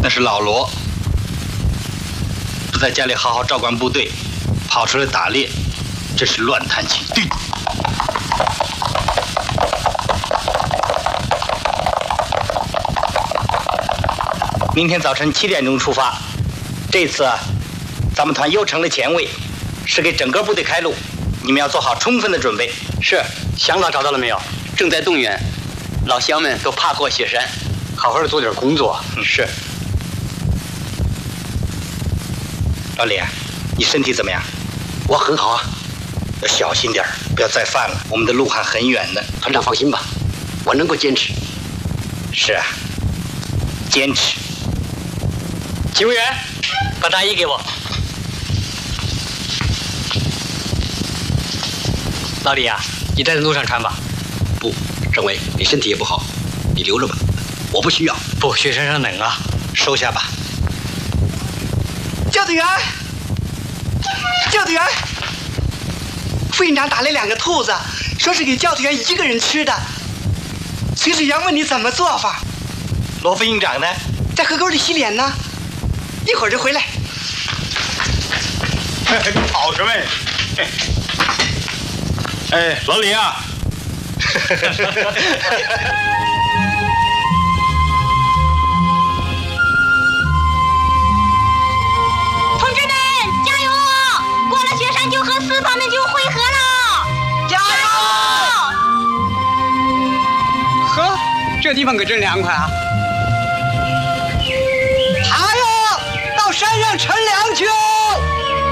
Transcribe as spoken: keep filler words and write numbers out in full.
那是老罗，不在家里好好照管部队，跑出来打猎，这是乱弹琴。对。明天早晨七点钟出发，这次啊，咱们团又成了前卫，是给整个部队开路，你们要做好充分的准备。 是，向导找到了没有？正在动员，老乡们都爬过雪山，好好的做点工作。 嗯，是。老李，你身体怎么样？ 我很好啊， 要小心点，不要再犯了。我们的路还很远呢。 团长放心吧，我能够坚持。 是啊，坚持。 警卫员，把大衣给我。老李啊，你带在路上穿吧。 不，政委，你身体也不好，你留着吧，我不需要。 不，雪山上冷啊， 收下吧。 教队员，教队员，副营长打了两个兔子，说是给教队员一个人吃的。炊事员问你怎么做法。 罗副营长呢？ 在河沟里洗脸呢，一会儿就回来。 你跑什么？哎，老李啊！ 同志们，加油！过了雪山就和四方面就会合了。 加油！ 呵，这地方可真凉快啊！ 爬哟，到山上乘凉去哦。